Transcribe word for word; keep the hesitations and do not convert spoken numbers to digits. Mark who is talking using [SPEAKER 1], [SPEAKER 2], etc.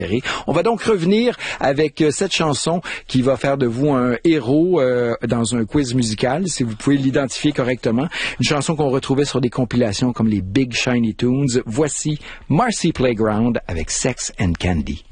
[SPEAKER 1] On va donc revenir avec cette chanson qui va faire de vous un héros euh, dans un quiz musical, si vous pouvez l'identifier correctement. Une chanson qu'on retrouvait sur des compilations comme les Big Shiny Tunes. Voici Marcy Playground avec Sex and Candy.